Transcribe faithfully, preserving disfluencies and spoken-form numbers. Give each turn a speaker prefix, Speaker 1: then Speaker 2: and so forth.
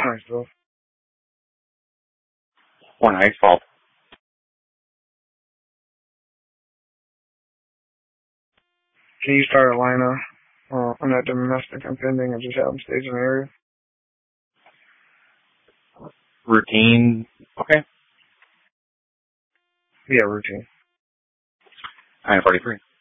Speaker 1: Myself.
Speaker 2: One ice fault.
Speaker 1: Can you start a lineup uh, on that domestic impending and just have them stage in the area?
Speaker 2: Routine. Okay.
Speaker 1: Yeah, routine.
Speaker 2: nine forty-three.